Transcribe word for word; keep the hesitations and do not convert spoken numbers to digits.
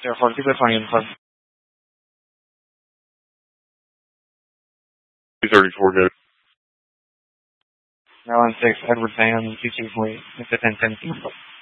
zero four two, California Uniform. two thirty-four, go. Maryland six, Edward Van, two two four, it's a ten ten.